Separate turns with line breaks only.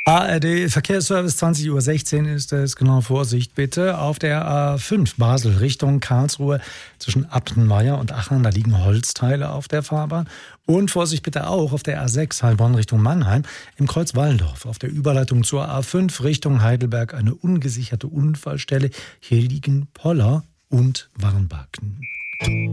ARD Verkehrsservice, 20:16 Uhr ist es. Genau, Vorsicht bitte. Auf der A5 Basel Richtung Karlsruhe zwischen Abtenmeier und Aachen, da liegen Holzteile auf der Fahrbahn. Und Vorsicht bitte auch auf der A6 Heilbronn Richtung Mannheim im Kreuz Wallendorf. Auf der Überleitung zur A5 Richtung Heidelberg eine ungesicherte Unfallstelle. Hier liegen Poller und Warnbaken.